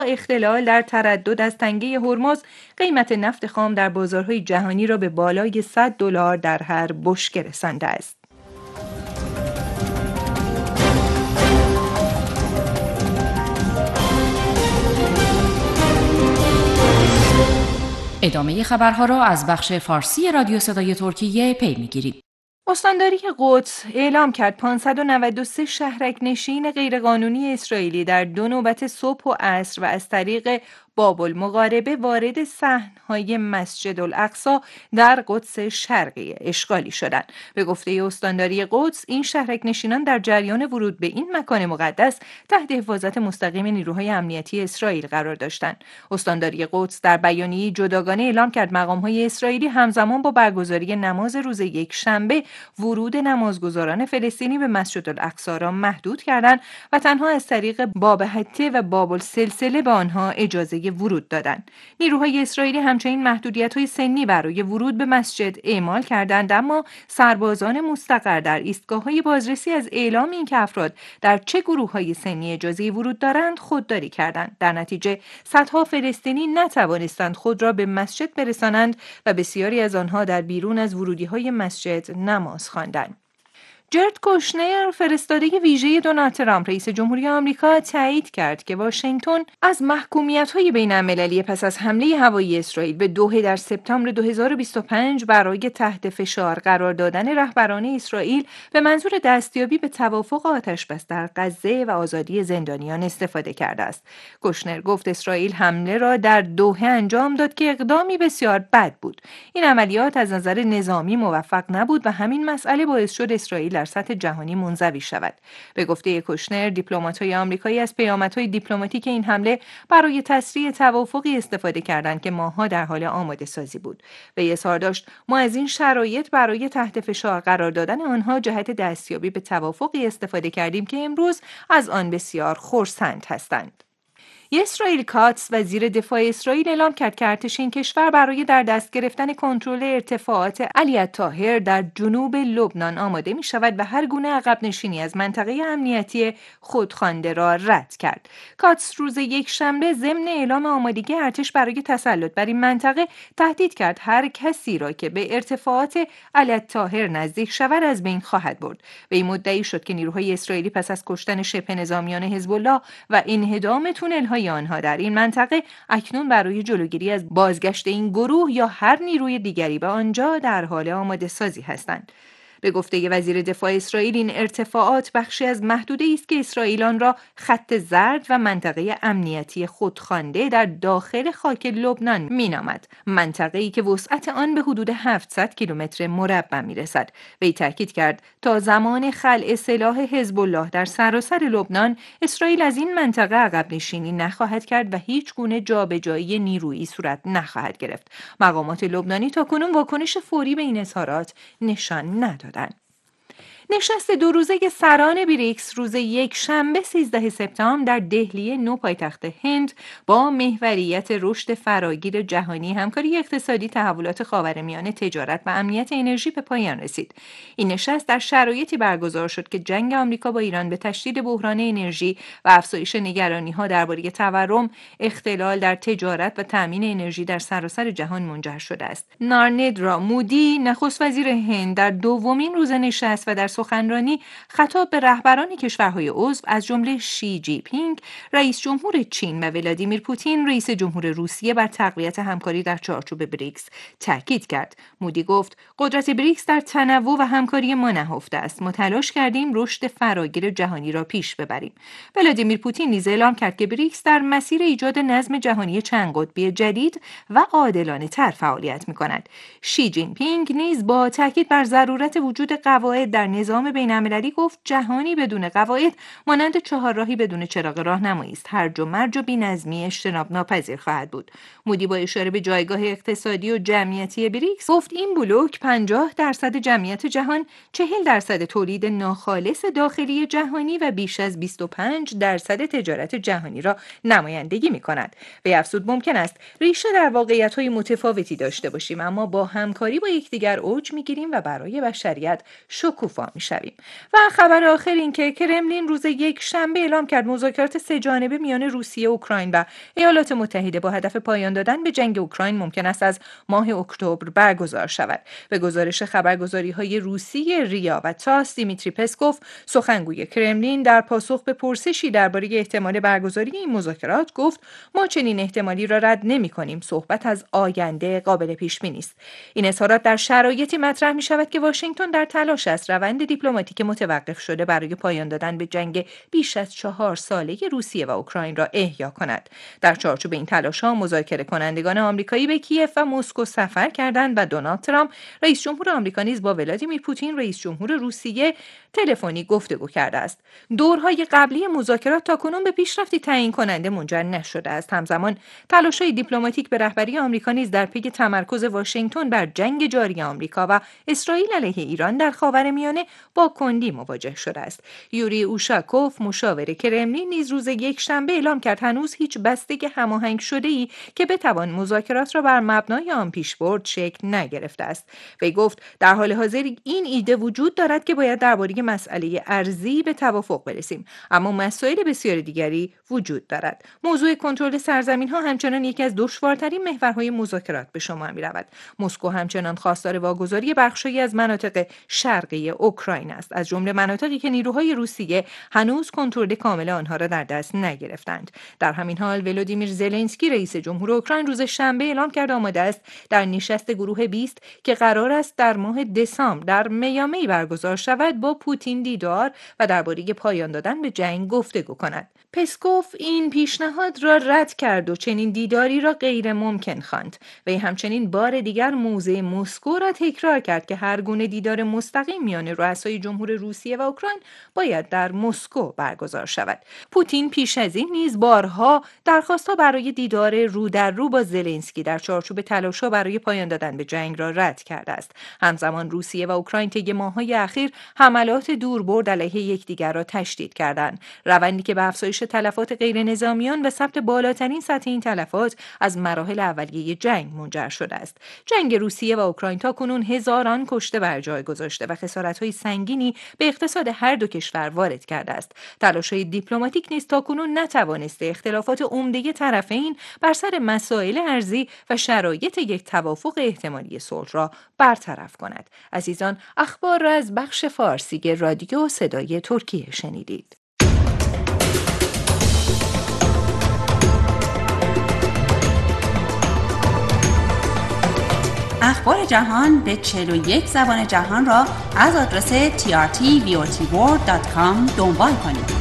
اختلال در تردد از تنگه هرمز قیمت نفت خام در بازارهای جهانی را به بالای $100 در هر بشکه رسانده است. ادامه خبرها را از بخش فارسی رادیو صدای ترکیه پی می‌گیرید. استانداری قدس اعلام کرد 593 شهرک نشین غیرقانونی اسرائیلی در 2 نوبت صبح و عصر و از طریق باب المغاربه وارد صحن‌های مسجد الاقصی در قدس شرقی اشغالی شدند. به گفته استانداری قدس، این شهرک نشینان در جریان ورود به این مکان مقدس تحت حفاظت مستقیم نیروهای امنیتی اسرائیل قرار داشتند. استانداری قدس در بیانیه‌ای جداگانه اعلام کرد مقام‌های اسرائیلی همزمان با برگزاری نماز روز یکشنبه ورود نمازگزاران فلسطینی به مسجد الاقصی را محدود کردند و تنها از طریق باب حته و باب السلسله به آنها اجازه ورود دادند. نیروهای اسرائیلی همچنین محدودیت‌های سنی برای ورود به مسجد اعمال کردند، اما سربازان مستقر در ایستگاه‌های بازرسی از اعلام اینکه افراد در چه گروه‌های سنی اجازه ورود دارند خودداری کردند. در نتیجه صدها فلسطینی نتوانستند خود را به مسجد برسانند و بسیاری از آنها در بیرون از ورودی‌های مسجد نماز خواندند. جرد کوشنر، فرستاده ویژه دونالد ترامپ رئیس جمهوری آمریکا، تایید کرد که واشنگتن از محکومیت‌های بین‌المللی پس از حمله هوایی اسرائیل به دوحه در سپتامبر 2025 برای تحت فشار قرار دادن رهبران اسرائیل به منظور دستیابی به توافق آتش‌بس در غزه و آزادی زندانیان استفاده کرده است. کوشنر گفت اسرائیل حمله را در دوحه انجام داد که اقدامی بسیار بد بود. این عملیات از نظر نظامی موفق نبود و همین مسئله باعث شد اسرائیل در سطح جهانی منزوی شود. به گفته کوشنر، دیپلمات‌های آمریکایی از پیامدهای دیپلماتیک این حمله برای تسریع توافقی استفاده کردند که ماه‌ها در حال آماده سازی بود. وی اظهار داشت ما از این شرایط برای تحت فشار قرار دادن آنها جهت دستیابی به توافقی استفاده کردیم که امروز از آن بسیار خرسند هستند. اسرائیل کاتس، وزیر دفاع اسرائیل، اعلام کرد که ارتش این کشور برای در دست گرفتن کنترل ارتفاعات علی الطاهر در جنوب لبنان آماده می شود و هر گونه عقب نشینی از منطقه امنیتی خودخوانده را رد کرد. کاتس روز یکشنبه ضمن اعلام آمادگی ارتش برای تسلط بر این منطقه تهدید کرد هر کسی را که به ارتفاعات علی الطاهر نزدیک شود از بین خواهد برد. وی مدعی شد که نیروهای اسرائیلی پس از کشتن شبه نظامیان حزب الله و انهدام تونل‌های آنها در این منطقه اکنون برای جلوگیری از بازگشت این گروه یا هر نیروی دیگری به آنجا در حال آماده سازی هستند. به گفته وزیر دفاع اسرائیل، این ارتفاعات بخشی از محدوده‌ای است که اسرائیل آن را خط زرد و منطقه امنیتی خودخوانده در داخل خاک لبنان مینامد، منطقه‌ای که وسعت آن به حدود 700 کیلومتر مربع میرسد. وی تاکید کرد تا زمان خلع سلاح حزب الله در سراسر لبنان، اسرائیل از این منطقه عقب نشینی نخواهد کرد و هیچ گونه جابجایی نیرویی صورت نخواهد گرفت. مقامات لبنانی تاکنون واکنش فوری به این اظهارات نشان ندادند. نشست 2 روزه سران بریکس روز یکشنبه 13 سپتامبر در دهلی نو پایتخت هند با محوریت رشد فراگیر جهانی، همکاری اقتصادی، تحولات خاورمیانه، تجارت و امنیت انرژی به پایان رسید. این نشست در شرایطی برگزار شد که جنگ آمریکا با ایران به تشدید بحران انرژی و افزایش نگرانی‌ها درباره تورم، اختلال در تجارت و تامین انرژی در سراسر جهان منجر شده است. نارندرا مودی، نخست وزیر هند، در دومین روز نشست و در سخنرانی خطاب به رهبران کشورهای عضو از جمله شی جی پینگ، رئیس جمهور چین، و ولادیمیر پوتین، رئیس جمهور روسیه، بر تقویت همکاری در چارچوب بریکس تاکید کرد. مودی گفت قدرت بریکس در تنوع و همکاری ما نهفته است. ما تلاش کردیم رشد فراگیر جهانی را پیش ببریم. ولادیمیر پوتین نیز اعلام کرد که بریکس در مسیر ایجاد نظم جهانی چند قطبی جدید و عادلانه تر فعالیت می‌کند. شی جین پینگ نیز با تاکید بر ضرورت وجود قواعد در نظام بین‌المللی گفت جهانی بدون قواعد مانند چهارراهی بدون چراغ راهنمایی است. هرج و مرج و بی‌نظمی اجتناب ناپذیر خواهد بود. مودی با اشاره به جایگاه اقتصادی و جمعیتی بریکس گفت این بلوک 50% جمعیت جهان، 40% تولید ناخالص داخلی جهانی و بیش از 25% تجارت جهانی را نمایندگی می‌کند. وی افزود ممکن است ریشه در واقعیت‌های متفاوتی داشته باشیم، اما با همکاری با یکدیگر اوج می‌گیریم و برای بشریت شکوفا می‌شویم. میشویم. و خبر آخر این که کرملین روز یکشنبه اعلام کرد مذاکرات سه‌جانبه میان روسیه، اوکراین و ایالات متحده با هدف پایان دادن به جنگ اوکراین ممکن است از ماه اکتبر برگزار شود. به گزارش خبرگزاری‌های روسی ریا و تاس، دیمیتری پسکوف، سخنگوی کرملین، در پاسخ به پرسشی درباره احتمال برگزاری این مذاکرات گفت: ما چنین احتمالی را رد نمی‌کنیم. صحبت از آینده قابل پیش‌بینی است. این اظهارات در شرایطی مطرح می‌شود که واشنگتن در تلاش است روند دیپلماتیک متوقف شده برای پایان دادن به جنگ بیش از 4 ساله روسیه و اوکراین را احیا کند. در چارچوب این تلاش‌ها مذاکره کنندگان آمریکایی به کیف و مسکو سفر کردند و دونالد ترامپ رئیس جمهور آمریکا نیز با ولادیمیر پوتین رئیس جمهور روسیه تلفنی گفتگو کرده است. دورهای قبلی مذاکرات تاکنون به پیشرفتی تعیین کننده منجر نشده است. همزمان تلاش‌های دیپلماتیک به رهبری آمریکا نیز در پی تمرکز واشنگتن بر جنگ جاری آمریکا و اسرائیل علیه ایران در خاورمیانه با کندی مواجه شده است. یوری اوشاکوف، مشاور کرملین، نیز روز یکشنبه اعلام کرد هنوز هیچ بستگی هماهنگ شده‌ای که بتوان مذاکرات را بر مبنای آن پیش برد شکل نگرفته است. وی گفت در حال حاضر این ایده وجود دارد که باید درباره مسئله ارضی به توافق برسیم، اما مسائل بسیار دیگری وجود دارد. موضوع کنترل سرزمین‌ها همچنان یکی از دشوارترین محورهای مذاکرات به شمار می‌رود. مسکو همچنان خواستار واگذاری بخشی از مناطق شرقی اوکراین است، از جمله مناطقی که نیروهای روسیه هنوز کنترل کامل آنها را در دست نگرفتند. در همین حال ولودیمیر زلنسکی رئیس جمهور اوکراین روز شنبه اعلام کرد آماده است در نشست گروه 20 که قرار است در ماه دسامبر در میامی برگزار شود با پوتین دیدار و درباره پایان دادن به جنگ گفتگو کند. پسکوف این پیشنهاد را رد کرد و چنین دیداری را غیر ممکن خواند. وی همچنین بار دیگر موضع مسکو را تکرار کرد که هر گونه دیدار مستقیم میان رؤسای جمهور روسیه و اوکراین باید در مسکو برگزار شود. پوتین پیش از این نیز بارها درخواست‌ها برای دیدار رو در رو با زلنسکی در چارچوب تلاش‌ها برای پایان دادن به جنگ را رد کرده است. همزمان روسیه و اوکراین طی ماه‌های اخیر حملات دوربرد علیه یکدیگر را تشدید کردند، روندی که به افزایش تلفات غیر نظامیان و ثبت بالاترین سطح این تلفات از مراحل اولیه جنگ منجر شده است. جنگ روسیه و اوکراین تاکنون هزاران کشته بر جای گذاشته و خسارت‌های سنگینی به اقتصاد هر دو کشور وارد کرده است. تلاش‌های دیپلماتیک نیز تاکنون نتوانسته اختلافات عمده طرفین بر سر مسائل ارضی و شرایط یک توافق احتمالی صلح را برطرف کند. عزیزان، اخبار را از بخش فارسی رادیو صدای ترکیه شنیدید. اخبار جهان به 41 زبان جهان را از آدرس trtvotworld.com دنبال کنید.